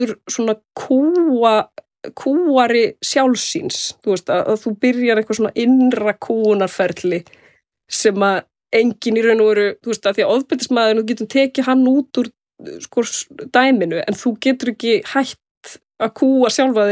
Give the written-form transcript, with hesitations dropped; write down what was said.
svona kúari sjálfsíns, þú veist, að þú byrjar eitthvað svona innra kúunarferli sem að enginn í raun og veru, þú veist, að því að ofbeldismaðurinn, þú getur tekið hann út úr sko dæminu, en þú getur ekki hætt að kúga sjálfa þig